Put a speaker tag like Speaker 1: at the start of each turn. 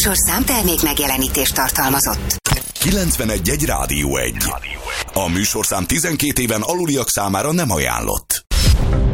Speaker 1: műsorszám termék megjelenítést tartalmazott.
Speaker 2: 91.1 Rádió 1. A műsorszám 12 éven aluliak számára nem ajánlott.